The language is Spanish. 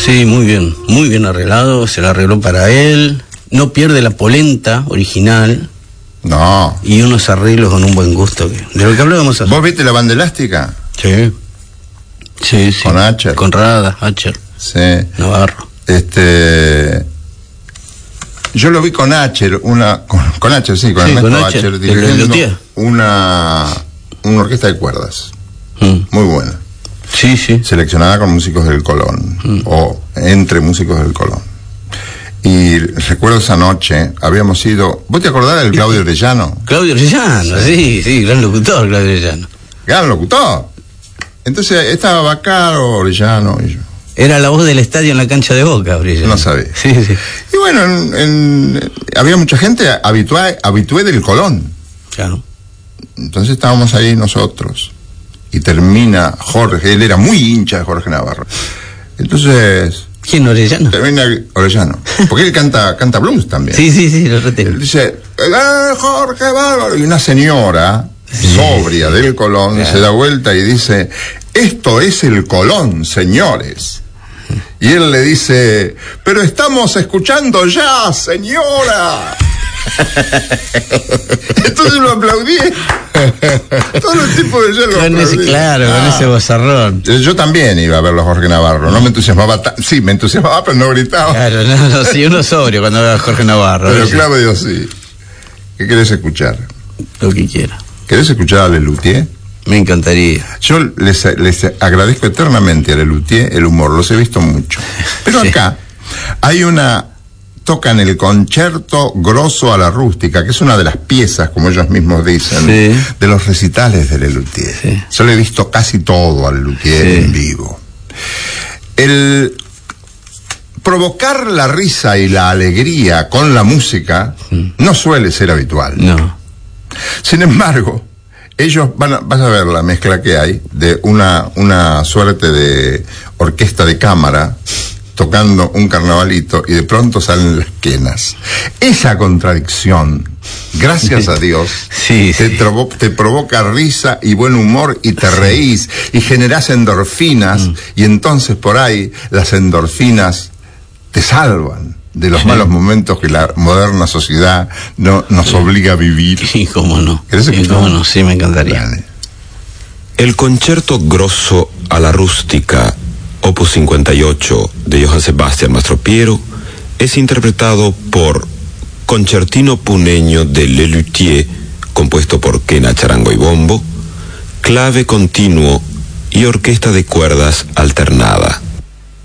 Sí, muy bien arreglado, se lo arregló para él, no pierde la polenta original. No. Y unos arreglos con un buen gusto, de lo que hablábamos ayer. ¿Vos viste la banda elástica? Sí. Sí. Con Acher. Con Rada, Acher. Sí. Navarro. Yo lo vi con Acher, con Acher, sí, con Ernesto Acher, dirigiendo una orquesta de cuerdas. Muy buena. Sí. Seleccionada con músicos del Colón, o entre músicos del Colón. Y recuerdo esa noche, habíamos ido... ¿Vos te acordás del Claudio Orellano? Claudio Orellano, sí, gran locutor, Claudio Orellano. Gran locutor. Entonces estaba Bacaro, Orellano y yo. Era la voz del estadio en la cancha de Boca, Orellano. No sabía. Sí. Y bueno, había mucha gente habitué del Colón. Claro. Entonces estábamos ahí nosotros. Y termina Jorge, él era muy hincha de Jorge Navarro. Entonces... ¿Quién, Orellano? Termina Orellano. Porque él canta blues también. Sí, lo retengo. Él dice, Jorge Bárbaro. Y una señora sobria del Colón se da vuelta y dice, esto es el Colón, señores. Y él le dice, pero estamos escuchando ya, señora. Entonces lo aplaudí. Todos los tipos de yo lo aplaudí. Con ese vozarrón. Yo también iba a verlo a Jorge Navarro. No me entusiasmaba sí, me entusiasmaba, pero no gritaba. Claro, no, sí, uno sobrio cuando ve a Jorge Navarro. Pero Claudio sí. ¿Qué querés escuchar? Lo que quiera. ¿Querés escuchar a Lelutier? Me encantaría. Yo les agradezco eternamente a Lelutier el humor, los he visto mucho. Pero sí. Acá hay tocan el Concerto Grosso a la Rústica, que es una de las piezas, como ellos mismos dicen, de los recitales de Lelutier. Sí. Yo le he visto casi todo a Lelutier en vivo. El provocar la risa y la alegría con la música no suele ser habitual. No. Sin embargo, ellos vas a ver la mezcla que hay de una suerte de orquesta de cámara tocando un carnavalito y de pronto salen las quenas. Esa contradicción, gracias a Dios, te provoca risa y buen humor y te reís y generás endorfinas y entonces por ahí las endorfinas te salvan de los malos momentos que la moderna sociedad nos obliga a vivir. Sí, cómo no. ¿Querés escuchar? Cómo no, sí, me encantaría. Dale. El Concerto Grosso a la Rústica, Opus 58 de Johann Sebastian Mastropiero, es interpretado por Concertino Puneño de Lelutier, compuesto por quena, charango y bombo, clave continuo y orquesta de cuerdas alternada.